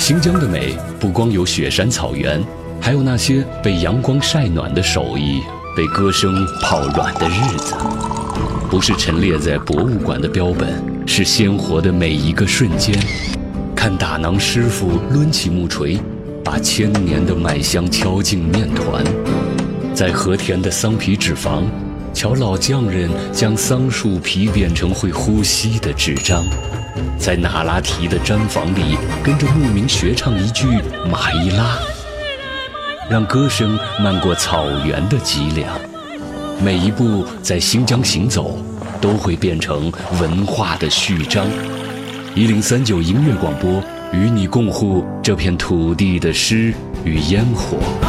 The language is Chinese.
新疆的美不光有雪山草原，还有那些被阳光晒暖的手艺，被歌声泡软的日子。不是陈列在博物馆的标本，是鲜活的每一个瞬间。看打馕师傅抡起木锤，把千年的麦香敲进面团。在和田的桑皮纸坊，瞧老匠人将桑树皮变成会呼吸的纸张。在那拉提的毡房里，跟着牧民学唱一句马伊拉，让歌声漫过草原的脊梁。每一步在新疆行走，都会变成文化的序章。1039音乐广播，与你共护这片土地的诗与烟火。